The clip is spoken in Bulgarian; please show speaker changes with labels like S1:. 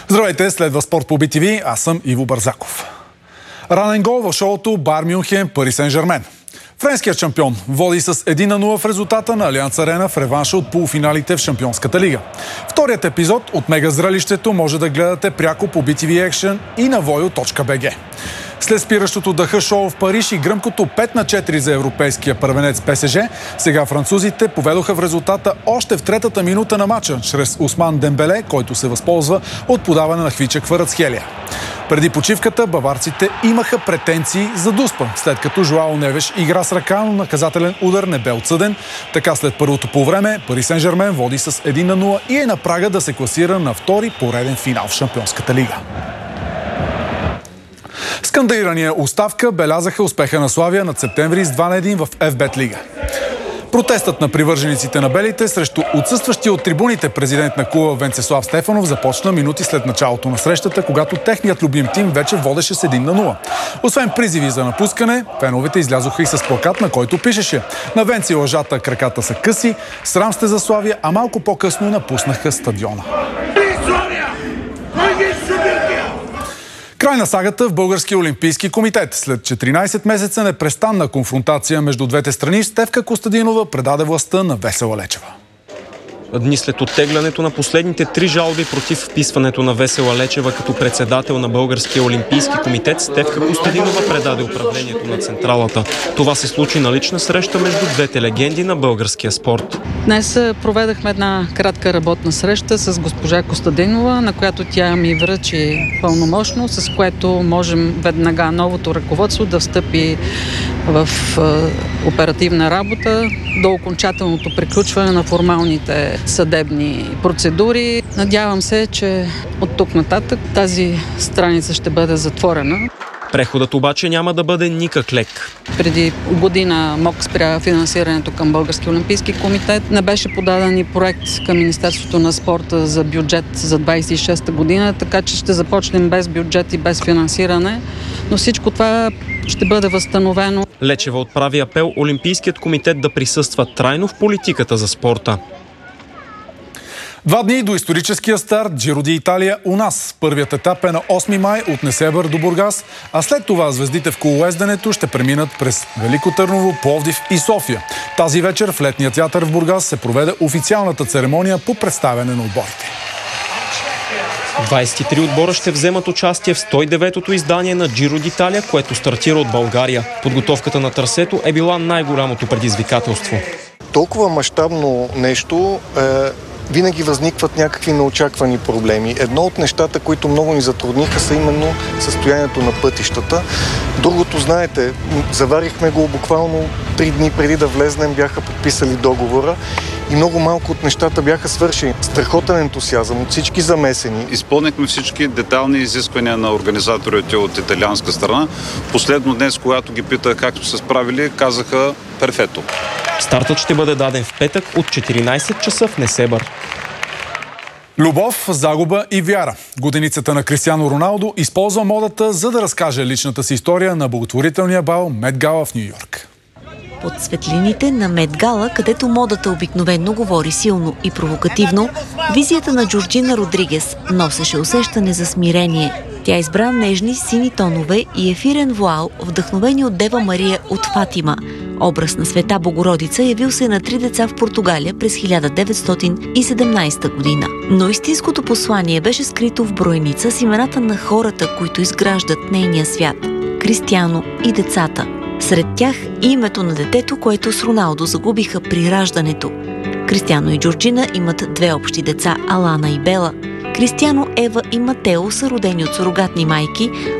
S1: Здравейте, следва Спорт по BTV, аз съм Иво Бързаков. Ранен гол в шоуто Байер Мюнхен, Пари Сен-Жермен. Френският шампион води с 1-0 в резултата на Алианс Арена в реванша от полуфиналите в Шампионската лига. Вторият епизод от мега зрелището може да гледате пряко по BTV Action и на voyo.bg. След спиращото дъха шоу в Париж и гръмкото 5-4 за европейския първенец ПСЖ, сега французите поведоха в резултата още в третата минута на матча, чрез Усман Дембеле, който се възползва от подаване на Хвича Кварацхелия. Преди почивката баварците имаха претенции за дуспа, след като Жоао Невеш игра с ръка, но наказателен удар не бе отсъден. Така след първото полувреме Пари Сен-Жермен води с 1-0 и е на прага да се класира на втори пореден финал в Шампионската лига. Скандирания оставка белязаха успеха на Славия над Септември с 2-1 в ФБ Лига. Протестът на привържениците на белите срещу отсъстващия от трибуните президент на клуба Венцеслав Стефанов започна минути след началото на срещата, когато техният любим тим вече водеше с 1-0. Освен призиви за напускане, феновете излязоха и с плакат, на който пишеше: "На Венци лъжата, краката са къси, срам сте за Славия", а малко по-късно напуснаха стадиона. Край на сагата в Българския олимпийски комитет. След 14 месеца непрестанна конфронтация между двете страни, Стефка Костадинова предаде властта на Весела Лечева.
S2: Дни след оттеглянето на последните 3 жалби против вписването на Весела Лечева като председател на Българския олимпийски комитет, Стефка Костадинова предаде управлението на централата. Това се случи на лична среща между двете легенди на българския спорт.
S3: Днес проведахме една кратка работна среща с госпожа Костадинова, на която тя ми връчи пълномощно, с което можем веднага новото ръководство да встъпи в оперативна работа до окончателното приключване на формалните съдебни процедури. Надявам се, че от тук нататък тази страница ще бъде затворена.
S2: Преходът обаче няма да бъде никак лек.
S3: Преди година МОК спря финансирането към Българския олимпийски комитет. Не беше подаден и проект към Министерството на спорта за бюджет за 26-та година, така че ще започнем без бюджет и без финансиране. Но всичко това ще бъде възстановено.
S2: Лечева отправи апел Олимпийският комитет да присъства трайно в политиката за спорта.
S1: 2 дни до историческия старт Джиро ди Италия у нас. Първият етап е на 8 май от Несебър до Бургас, а след това звездите в колоезденето ще преминат през Велико Търново, Пловдив и София. Тази вечер в Летния театър в Бургас се проведе официалната церемония по представяне на отборите.
S2: 23 отбора ще вземат участие в 109-то издание на Джиро ди Италия, което стартира от България. Подготовката на трасето е била най-голямото предизвикателство.
S4: Толкова мащабно нещо винаги възникват някакви неочаквани проблеми. Едно от нещата, които много ни затрудниха, са именно състоянието на пътищата. Другото, знаете, заварихме го буквално 3 дни преди да влезнем, бяха подписали договора и много малко от нещата бяха свършени. Страхотен ентусиазъм от всички замесени.
S5: Изпълнихме всички детайлни изисквания на организаторите от италианска страна. Последно днес, когато ги питах как се справили, казаха перфето.
S2: Стартът ще бъде даден в петък от 14 часа в Несебър.
S1: Любов, загуба и вяра. Годеницата на Кристиано Роналдо използва модата, за да разкаже личната си история на благотворителния бал Мет Гала в Ню-Йорк.
S6: Под светлините на Мет Гала, където модата обикновено говори силно и провокативно, визията на Джорджина Родригес носеше усещане за смирение. Тя избра нежни сини тонове и ефирен вуал, вдъхновени от Дева Мария от Фатима. Образ на Света Богородица явил се на 3 деца в Португалия през 1917 година. Но истинското послание беше скрито в бройница с имената на хората, които изграждат нейния свят – Кристиано и децата. Сред тях и името на детето, което с Роналдо загубиха при раждането. Кристиано и Джорджина имат 2 общи деца – Алана и Бела. Кристиано, Ева и Матео са родени от сурогатни майки,